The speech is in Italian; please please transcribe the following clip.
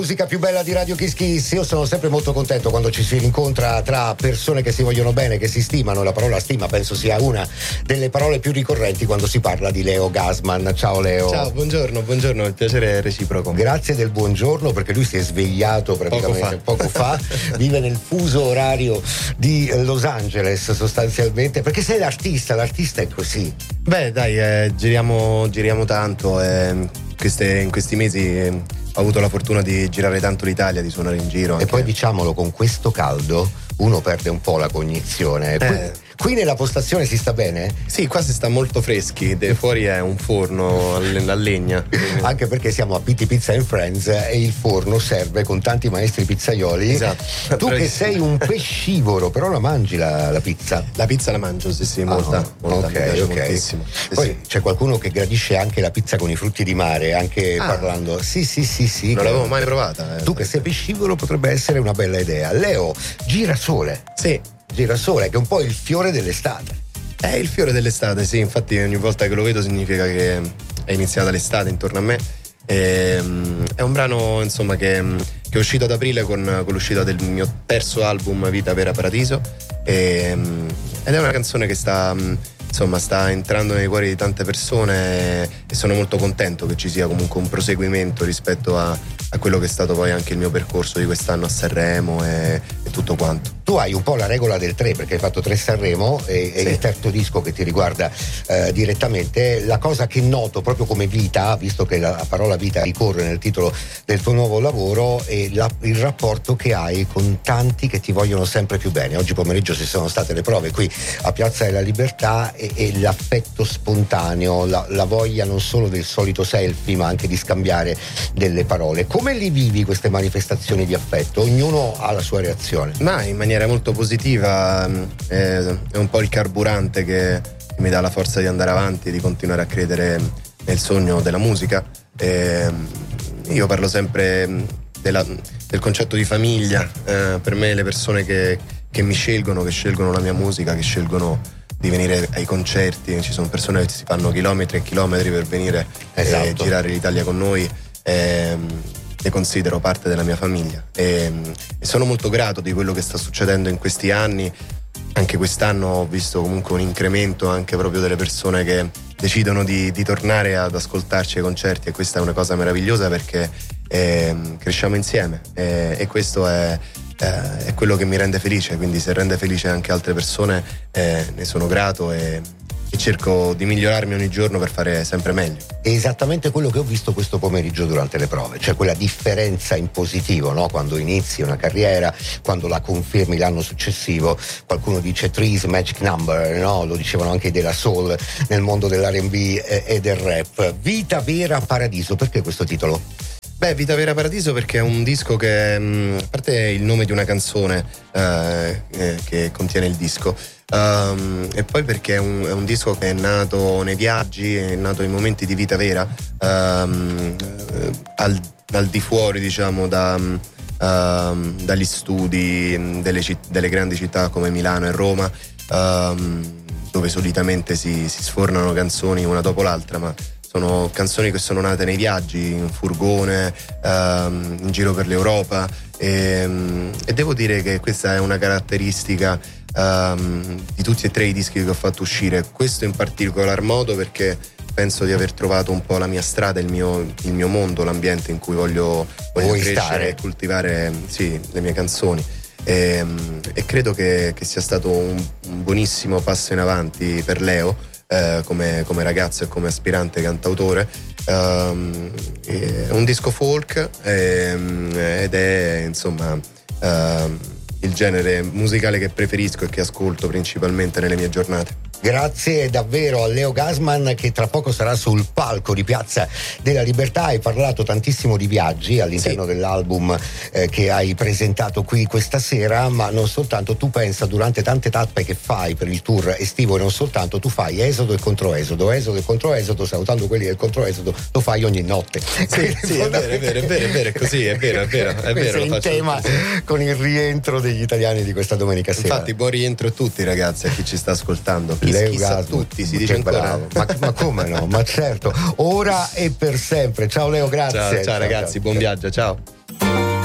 Musica più bella di Radio Kiss Kiss. Io sono sempre molto contento quando ci si rincontra tra persone che si vogliono bene, che si stimano. La parola stima penso sia una delle parole più ricorrenti quando si parla di Leo Gassman. Ciao Leo. Ciao, buongiorno, il piacere è reciproco. Grazie del buongiorno, perché lui si è svegliato praticamente poco fa. Vive nel fuso orario di Los Angeles sostanzialmente, perché sei l'artista è così. Beh dai, giriamo tanto, in questi mesi ho avuto la fortuna di girare tanto l'Italia, di suonare in giro anche. E poi diciamolo, con questo caldo uno perde un po' la cognizione. Qui nella postazione si sta bene? Sì, qua si sta molto freschi, fuori è un forno a legna. Anche perché siamo a PT Pizza and Friends e il forno serve con tanti maestri pizzaioli. Esatto. Tu che sei un pescivoro, però la mangi la pizza? La pizza la mangio, sì, molta. Mi piace moltissimo. Poi c'è qualcuno che gradisce anche la pizza con i frutti di mare, anche parlando. Sì. Non l'avevo mai provata. Tu che sei pescivoro potrebbe essere una bella idea. Leo, girasole. Sì. Girasole, che è un po' il fiore dell'estate. È il fiore dell'estate, sì, infatti ogni volta che lo vedo significa che è iniziata l'estate intorno a me. È un brano, insomma, che è uscito ad aprile con l'uscita del mio terzo album Vita Vera Paradiso, ed è una canzone che sta entrando nei cuori di tante persone, e sono molto contento che ci sia comunque un proseguimento rispetto a quello che è stato poi anche il mio percorso di quest'anno a Sanremo e tutto quanto. Tu hai un po' la regola del 3, perché hai fatto 3 Sanremo e il terzo disco che ti riguarda direttamente. La cosa che noto proprio come vita, visto che la parola vita ricorre nel titolo del tuo nuovo lavoro, è il rapporto che hai con tanti che ti vogliono sempre più bene. Oggi pomeriggio ci sono state le prove qui a Piazza della Libertà, e l'affetto spontaneo, la voglia non solo del solito selfie ma anche di scambiare delle parole. Come li vivi queste manifestazioni di affetto? Ognuno ha la sua reazione. Ma in maniera molto positiva, è un po' il carburante che mi dà la forza di andare avanti e di continuare a credere nel sogno della musica. Io parlo sempre del concetto di famiglia. Per me le persone che mi scelgono, che scelgono la mia musica, che scelgono di venire ai concerti, ci sono persone che si fanno chilometri e chilometri per venire e girare l'Italia con noi, le considero parte della mia famiglia, e sono molto grato di quello che sta succedendo in questi anni. Anche quest'anno ho visto comunque un incremento anche proprio delle persone che decidono di tornare ad ascoltarci ai concerti, e questa è una cosa meravigliosa, perché cresciamo insieme, e questo è quello che mi rende felice. Quindi se rende felice anche altre persone, ne sono grato, e cerco di migliorarmi ogni giorno per fare sempre meglio. È esattamente quello che ho visto questo pomeriggio durante le prove, cioè quella differenza in positivo, no? Quando inizi una carriera, quando la confermi l'anno successivo. Qualcuno dice Three's Magic Number, no? Lo dicevano anche della soul nel mondo dell'R&B e del rap. Vita Vera Paradiso, perché questo titolo? Beh, Vita Vera Paradiso perché è un disco che, a parte il nome di una canzone che contiene il disco, e poi perché è un disco che è nato nei viaggi, è nato in momenti di vita vera, al di fuori, diciamo, dagli studi delle grandi città come Milano e Roma, dove solitamente si sfornano canzoni una dopo l'altra, ma sono canzoni che sono nate nei viaggi, in furgone, in giro per l'Europa, e devo dire che questa è una caratteristica di tutti e 3 i dischi che ho fatto uscire. Questo in particolar modo perché penso di aver trovato un po' la mia strada, il mio mondo, l'ambiente in cui voglio crescere e coltivare le mie canzoni. E credo che sia stato un buonissimo passo in avanti per Leo, come ragazzo e come aspirante cantautore. È un disco folk, ed è, insomma, il genere musicale che preferisco e che ascolto principalmente nelle mie giornate. Grazie davvero a Leo Gassman, che tra poco sarà sul palco di Piazza della Libertà. Hai parlato tantissimo di viaggi all'interno dell'album che hai presentato qui questa sera, ma non soltanto. Tu pensa, durante tante tappe che fai per il tour estivo, e non soltanto, tu fai esodo e controesodo, salutando quelli del controesodo, lo fai ogni notte. Sì, è vero, è così, è vero. Sei in tema con il rientro degli italiani di questa domenica sera. Infatti, buon rientro a tutti, ragazzi, a chi ci sta ascoltando. Leo tutti, si dice ancora. Ma come no? Ma certo, ora e per sempre. Ciao Leo, grazie. Ciao ragazzi, buon viaggio, ciao.